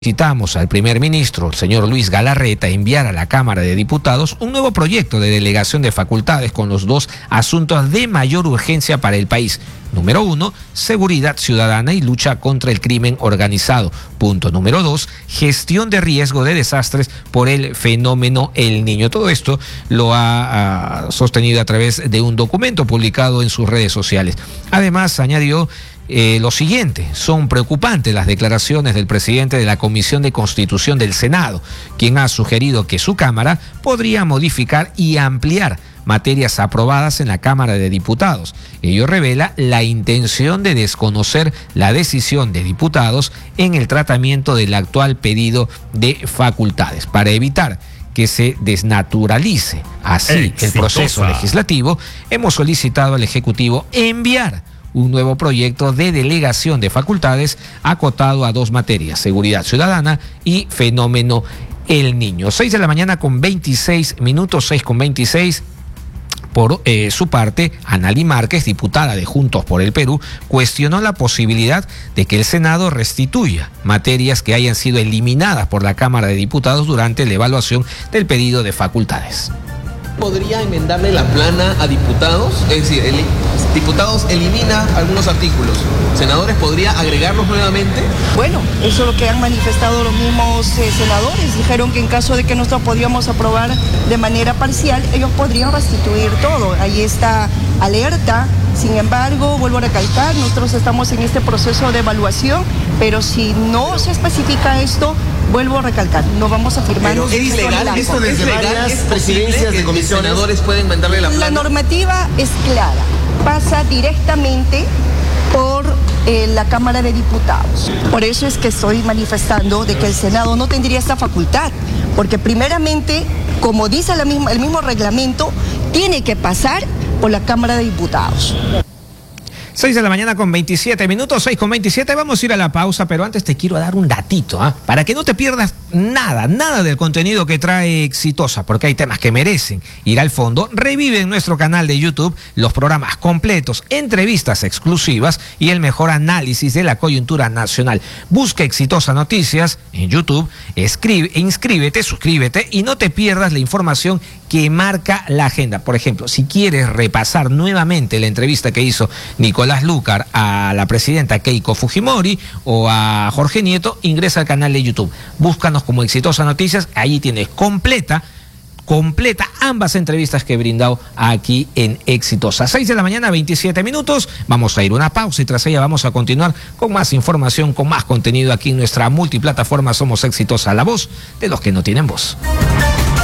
Citamos al primer ministro, el señor Luis Galarreta, enviar a la Cámara de Diputados un nuevo proyecto de delegación de facultades con los dos asuntos de mayor urgencia para el país. Número 1, seguridad ciudadana y lucha contra el crimen organizado. Punto número 2, gestión de riesgo de desastres por el fenómeno El Niño. Todo esto lo ha sostenido a través de un documento publicado en sus redes sociales. Además, añadió lo siguiente: son preocupantes las declaraciones del presidente de la Comisión de Constitución del Senado, quien ha sugerido que su Cámara podría modificar y ampliar materias aprobadas en la Cámara de Diputados. Ello revela la intención de desconocer la decisión de diputados en el tratamiento del actual pedido de facultades. Para evitar que se desnaturalice así el proceso legislativo, hemos solicitado al Ejecutivo enviar un nuevo proyecto de delegación de facultades acotado a dos materias: seguridad ciudadana y fenómeno El Niño. 6 de la mañana con 26 minutos, 6:26. Por su parte, Analí Márquez, diputada de Juntos por el Perú, cuestionó la posibilidad de que el Senado restituya materias que hayan sido eliminadas por la Cámara de Diputados durante la evaluación del pedido de facultades. ¿Podría enmendarle la plana a diputados? Es decir, diputados elimina algunos artículos, ¿senadores podría agregarlos nuevamente? Bueno, eso es lo que han manifestado los mismos senadores. Dijeron que en caso de que nosotros podíamos aprobar de manera parcial, ellos podrían restituir todo. Ahí está alerta. Sin embargo, vuelvo a recalcar, nosotros estamos en este proceso de evaluación, pero si no se especifica esto, vuelvo a recalcar, no vamos a firmar. Pero es legal, esto desde varias presidencias de comisiones. ¿Los senadores pueden mandarle la plana? La normativa es clara, pasa directamente por la Cámara de Diputados. Por eso es que estoy manifestando de que el Senado no tendría esta facultad, porque primeramente, como dice el mismo reglamento, tiene que pasar por la Cámara de Diputados. 6 de la mañana con 27 minutos, 6:27, vamos a ir a la pausa, pero antes te quiero dar un datito, para que no te pierdas nada del contenido que trae Exitosa, porque hay temas que merecen ir al fondo. Revive en nuestro canal de YouTube los programas completos, entrevistas exclusivas y el mejor análisis de la coyuntura nacional. Busca Exitosa Noticias en YouTube, inscríbete, suscríbete y no te pierdas la información que marca la agenda. Por ejemplo, si quieres repasar nuevamente la entrevista que hizo Nicolás Lúcar a la presidenta Keiko Fujimori o a Jorge Nieto, ingresa al canal de YouTube. Búscanos como Exitosa Noticias, allí tienes completa ambas entrevistas que he brindado aquí en Exitosa. 6 de la mañana, 27 minutos. Vamos a ir a una pausa y tras ella vamos a continuar con más información, con más contenido aquí en nuestra multiplataforma Somos Exitosa, la voz de los que no tienen voz.